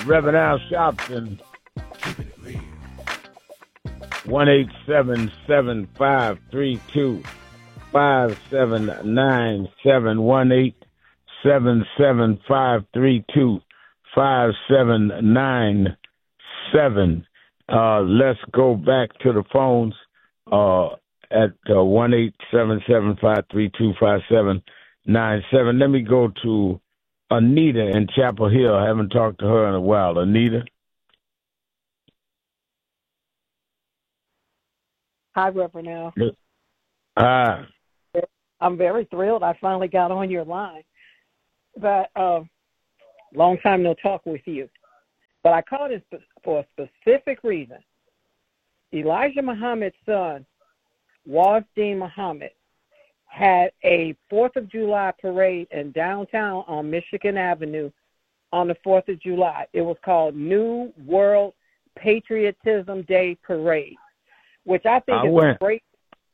Reverend Al Sharpton, 1-877-532-5797, 1-877-532-5797. Let's go back to the phones at 1-877-532-5797. Let me go to Anita in Chapel Hill. I haven't talked to her in a while. Anita? Hi, Reverend Al. Hi. I'm very thrilled I finally got on your line. But long time no talk with you. But I called it for a specific reason. Elijah Muhammad's son, Wazdeen Muhammad, had a 4th of July parade in downtown on Michigan Avenue on the 4th of July. It was called New World Patriotism Day Parade, which I think is a great.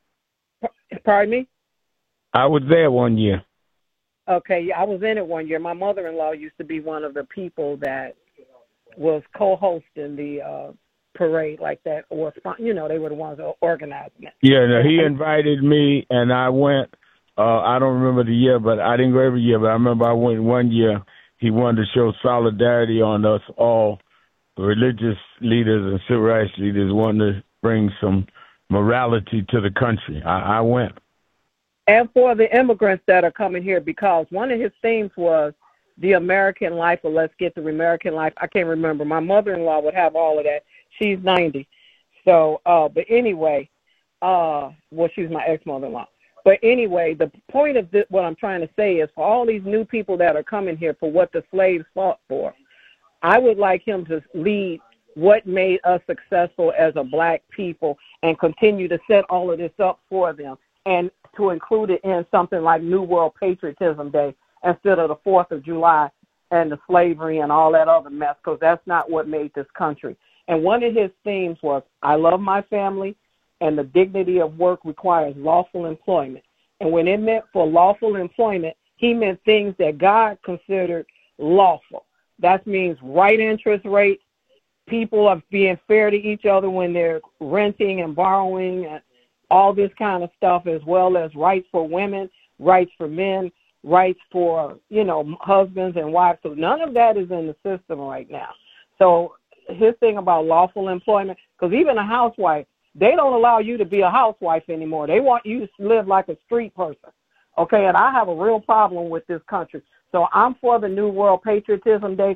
Pardon me? I was there one year. Okay, I was in it one year. My mother-in-law used to be one of the people that was co-hosting the parade like that, or they were the ones that were organizing it. Yeah, no, he invited me, and I went. I don't remember the year, but I didn't go every year. But I remember I went one year. He wanted to show solidarity on us all, religious leaders and civil rights leaders, wanted to bring some morality to the country. I went. And for the immigrants that are coming here, because one of his themes was the American life, or let's get the American life. I can't remember. My mother-in-law would have all of that. She's 90. So, but anyway, she's my ex-mother-in-law. But anyway, the point of what I'm trying to say is for all these new people that are coming here for what the slaves fought for, I would like him to lead what made us successful as a black people and continue to set all of this up for them and to include it in something like New World Patriotism Day instead of the 4th of July and the slavery and all that other mess, because that's not what made this country. And one of his themes was, I love my family, and the dignity of work requires lawful employment. And when it meant for lawful employment, he meant things that God considered lawful. That means right interest rates, people are being fair to each other when they're renting and borrowing, and all this kind of stuff, as well as rights for women, rights for men, rights for, husbands and wives. So none of that is in the system right now. So his thing about lawful employment, because even a housewife, they don't allow you to be a housewife anymore. They want you to live like a street person. Okay, and I have a real problem with this country. So I'm for the New World Patriotism Day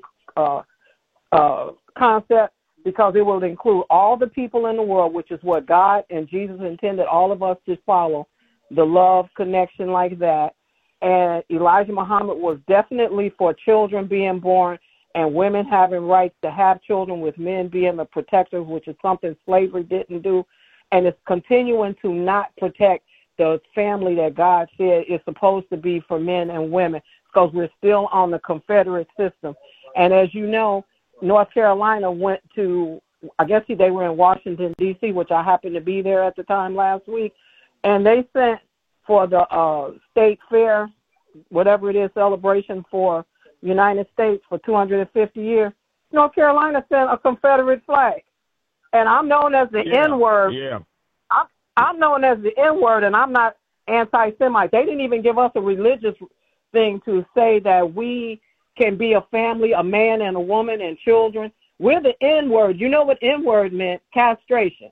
concept, because it will include all the people in the world, which is what God and Jesus intended all of us to follow, the love connection like that. And Elijah Muhammad was definitely for children being born and women having rights to have children, with men being the protectors, which is something slavery didn't do. And it's continuing to not protect the family that God said is supposed to be for men and women, because we're still on the Confederate system. And as you know, North Carolina went to, I guess they were in Washington, D.C., which I happened to be there at the time last week, and they sent for the state fair, whatever it is, celebration for United States for 250 years, North Carolina sent a Confederate flag. And I'm known as the N-word. Yeah. I'm known as the N-word, and I'm not anti-Semite. They didn't even give us a religious thing to say that we can be a family, a man and a woman and children. We're the N-word. You know what N-word meant? Castration,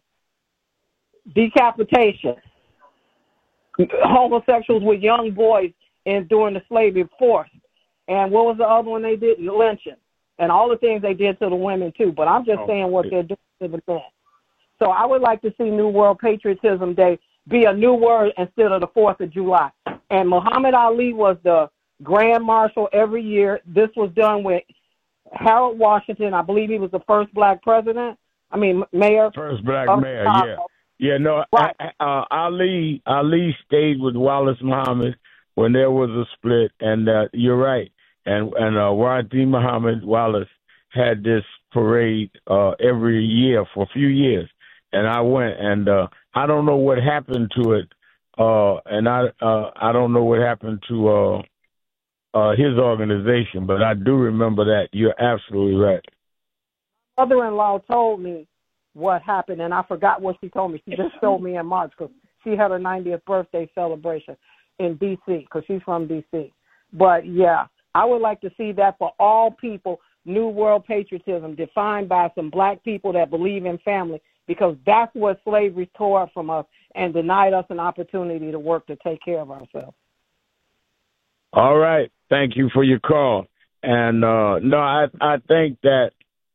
decapitation, homosexuals with young boys during the slavery force. And what was the other one they did? Lynching. And all the things they did to the women, too. But I'm just saying what they're doing to the men. So I would like to see New World Patriotism Day be a new word instead of the 4th of July. And Muhammad Ali was the Grand Marshal every year. This was done with Harold Washington. I believe he was the first black president. Mayor. First black mayor, yeah. Yeah, no, right. Ali stayed with Wallace Muhammad when there was a split, and you're right. And Wazdeen Muhammad Wallace had this parade every year for a few years, and I went, and I don't know what happened to it, and I don't know what happened to his organization, but I do remember that. You're absolutely right. mother-in-law told me what happened, and I forgot what she told me. She just told me in March because she had her 90th birthday celebration in D.C. because she's from D.C. But, yeah, I would like to see that for all people, New World patriotism defined by some black people that believe in family, because that's what slavery tore up from us and denied us an opportunity to work to take care of ourselves. All right. Thank you for your call. And, no, I think that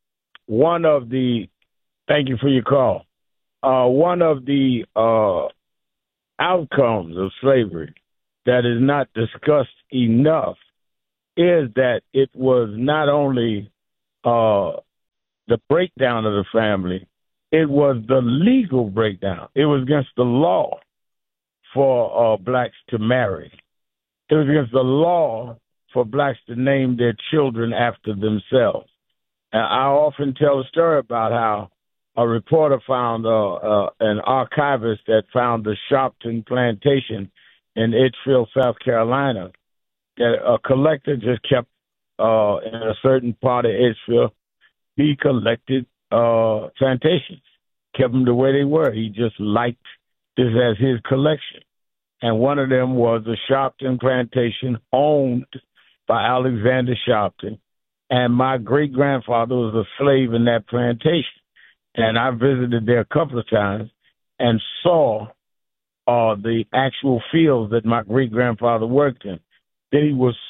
thank you for your call. One of the outcomes of slavery that is not discussed enough is that it was not only the breakdown of the family, it was the legal breakdown. It was against the law for blacks to marry. It was against the law for blacks to name their children after themselves. And I often tell a story about how a reporter found an archivist that found the Sharpton plantation in Edgefield, South Carolina, that a collector just kept in a certain part of Edgefield. He collected plantations, kept them the way they were. He just liked this as his collection. And one of them was the Sharpton plantation owned by Alexander Sharpton. And my great-grandfather was a slave in that plantation. And I visited there a couple of times and saw the actual fields that my great-grandfather worked in. Then he was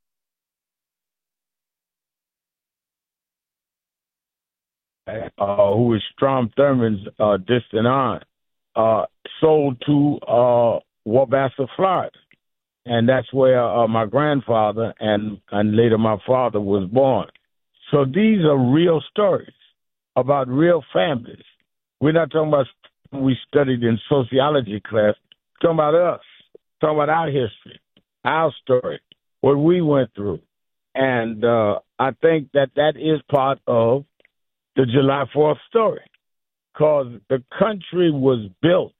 who was Strom Thurmond's distant aunt, sold to Wabassa, Florida. And that's where my grandfather and later my father was born. So these are real stories about real families. We're not talking about we studied in sociology class. We're talking about us, talking about our history, our story, what we went through. And I think that is part of the July 4th story, because the country was built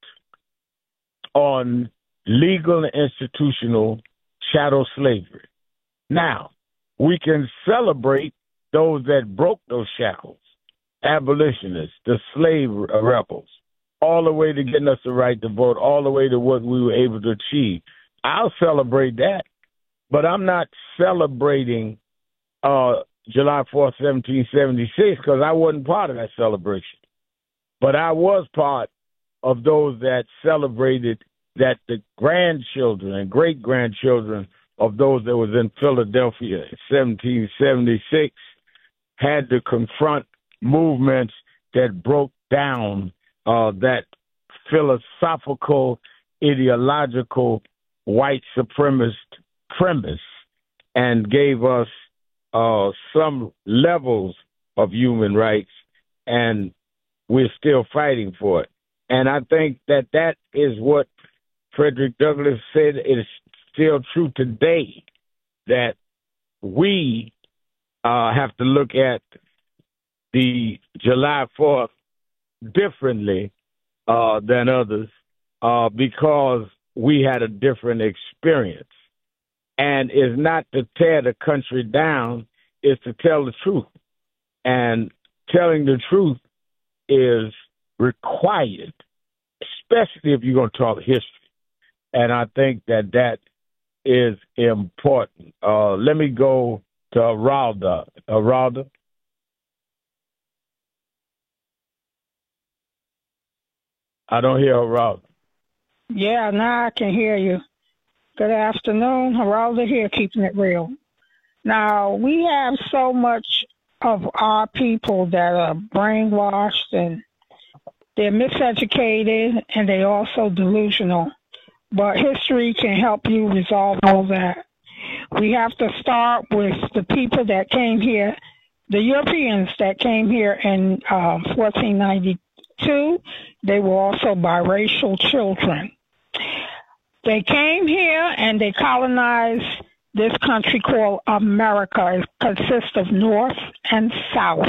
on legal and institutional chattel slavery. Now, we can celebrate those that broke those shackles, abolitionists, the slave rebels, all the way to getting us the right to vote, all the way to what we were able to achieve. I'll celebrate that, but I'm not celebrating July 4th, 1776, because I wasn't part of that celebration. But I was part of those that celebrated that the grandchildren and great-grandchildren of those that was in Philadelphia in 1776 had to confront movements that broke down that philosophical, ideological, white supremacist premise and gave us some levels of human rights, and we're still fighting for it. And I think that is what Frederick Douglass said is still true today, that we have to look at the July 4th differently than others because we had a different experience. And it's not to tear the country down, it's to tell the truth. And telling the truth is required, especially if you're going to talk history. And I think that is important. Let me go to Aralda. Aralda? I don't hear Aralda. Yeah, now I can hear you. Good afternoon. Geralda here, keeping it real. Now, we have so much of our people that are brainwashed and they're miseducated and they're also delusional. But history can help you resolve all that. We have to start with the people that came here, the Europeans that came here in 1492. They were also biracial children. They came here and they colonized this country called America. It consists of North and South.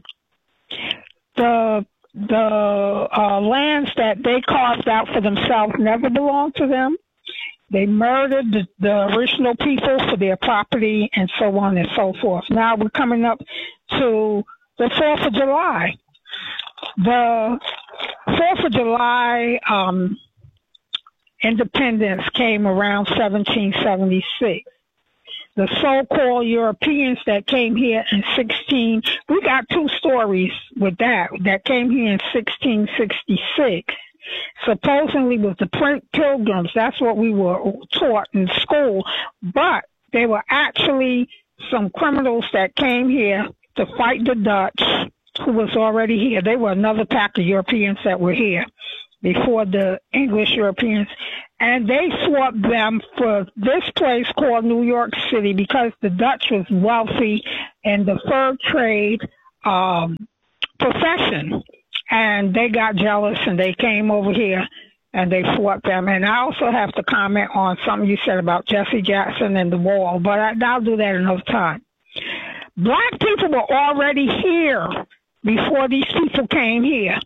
The lands that they carved out for themselves never belonged to them. They murdered the original people for their property and so on and so forth. Now we're coming up to the 4th of July. The 4th of July independence came around 1776. The so-called Europeans that came here in we got two stories with that came here in 1666. Supposedly was the Pilgrims. That's what we were taught in school. But they were actually some criminals that came here to fight the Dutch, who was already here. They were another pack of Europeans that were here before the English Europeans. And they swapped them for this place called New York City because the Dutch was wealthy in the fur trade profession. And they got jealous and they came over here and they fought them. And I also have to comment on something you said about Jesse Jackson and the wall, but I'll do that another time. Black people were already here before these people came here.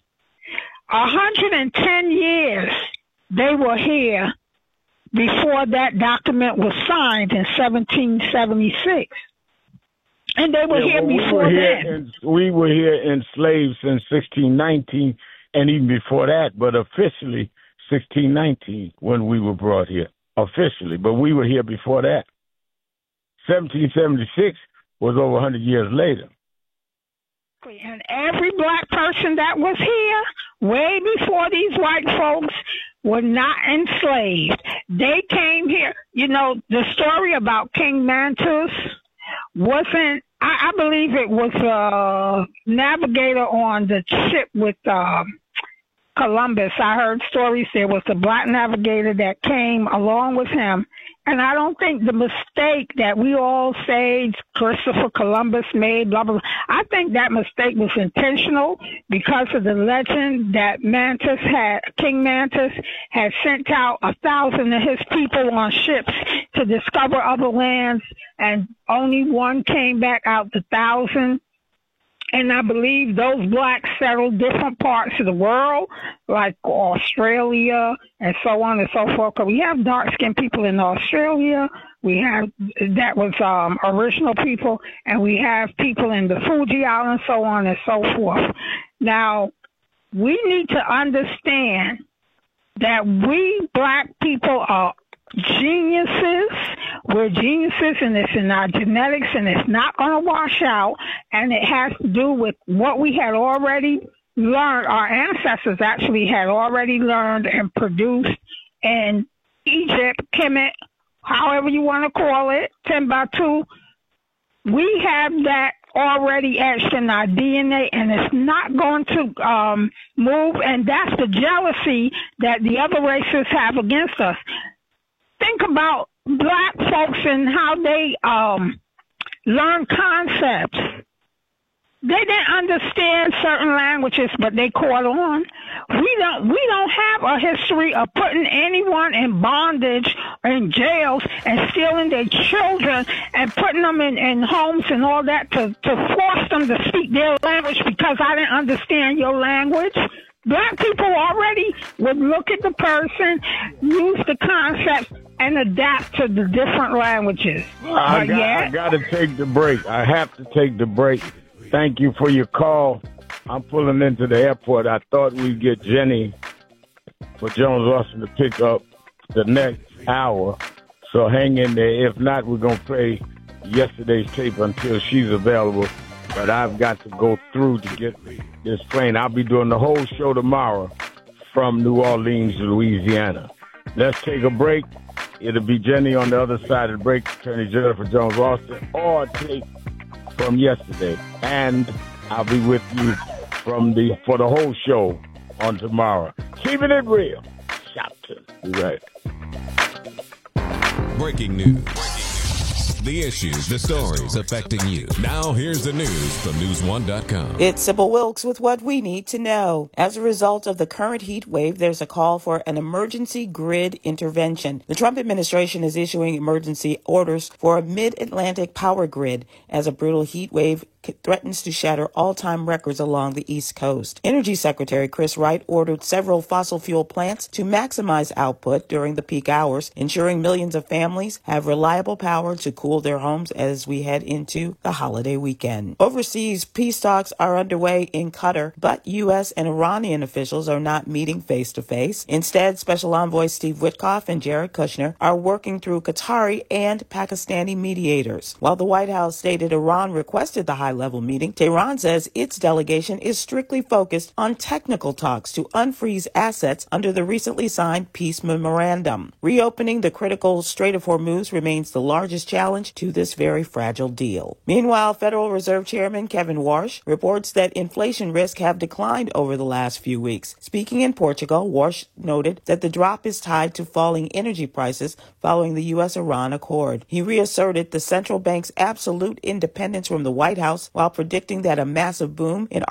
110 years they were here before that document was signed in 1776. And they were here before then. We were here enslaved since 1619 and even before that, but officially 1619 when we were brought here. Officially, but we were here before that. 1776 was over 100 years later. And every black person that was here way before these white folks were not enslaved. They came here. You know, the story about King Mantus wasn't, I believe it was a navigator on the ship with Columbus. I heard stories there was a black navigator that came along with him. And I don't think the mistake that we all say Christopher Columbus made, blah, blah, blah, I think that mistake was intentional because of the legend that King Mantus had sent out 1,000 of his people on ships to discover other lands, and only one came back out the 1,000. And I believe those blacks settled different parts of the world, like Australia and so on and so forth. Because we have dark-skinned people in Australia. We have, that was original people. And we have people in the Fuji Islands, so on and so forth. Now, we need to understand that we black people are geniuses. We're geniuses, and it's in our genetics, and it's not going to wash out. And it has to do with what we had already learned. Our ancestors actually had already learned and produced in Egypt, Kemet, however you want to call it, Timbuktu. We have that already etched in our DNA, and it's not going to move. And that's the jealousy that the other races have against us. Think about black folks and how they learn concepts. They didn't understand certain languages, but they caught on. We don't have a history of putting anyone in bondage or in jails and stealing their children and putting them in homes and all that to force them to speak their language because I didn't understand your language. Black people already would look at the person, use the concept, and adapt to the different languages. I got to take the break. I have to take the break. Thank you for your call. I'm pulling into the airport. I thought we'd get Jenny for Jones Austin to pick up the next hour. So hang in there. If not, we're going to play yesterday's tape until she's available. But I've got to go through to get this plane. I'll be doing the whole show tomorrow from New Orleans, Louisiana. Let's take a break. It'll be Jenny on the other side of the break, Attorney General for Jones Austin, or tape from yesterday. And I'll be with you for the whole show on tomorrow. Keeping it real. Shopton. Be right. Breaking news. The issues, the stories affecting you. Now here's the news from News1.com. It's Sybil Wilkes with what we need to know. As a result of the current heat wave, there's a call for an emergency grid intervention. The Trump administration is issuing emergency orders for a mid-Atlantic power grid as a brutal heat wave threatens to shatter all-time records along the East Coast. Energy Secretary Chris Wright ordered several fossil fuel plants to maximize output during the peak hours, ensuring millions of families have reliable power to cool cool their homes as we head into the holiday weekend. Overseas, peace talks are underway in Qatar, but U.S. and Iranian officials are not meeting face-to-face. Instead, Special Envoy Steve Witkoff and Jared Kushner are working through Qatari and Pakistani mediators. While the White House stated Iran requested the high-level meeting, Tehran says its delegation is strictly focused on technical talks to unfreeze assets under the recently signed peace memorandum. Reopening the critical Strait of Hormuz remains the largest challenge to this very fragile deal. Meanwhile, Federal Reserve Chairman Kevin Warsh reports that inflation risks have declined over the last few weeks. Speaking in Portugal, Warsh noted that the drop is tied to falling energy prices following the U.S.-Iran accord. He reasserted the central bank's absolute independence from the White House while predicting that a massive boom in